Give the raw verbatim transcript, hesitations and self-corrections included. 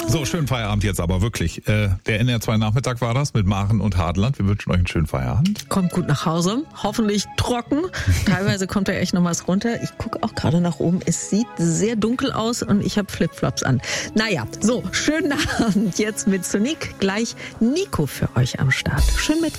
So, schönen Feierabend jetzt aber wirklich. Äh, der N R zwei Nachmittag war das mit Maren und Hadeland. Wir wünschen euch einen schönen Feierabend. Kommt gut nach Hause, hoffentlich trocken. Teilweise kommt da echt noch was runter. Ich gucke auch gerade nach oben. Es sieht sehr dunkel aus und ich habe Flipflops an. Naja, so, schönen Abend jetzt mit Sonic. Gleich Nico für euch am Start. Schön mit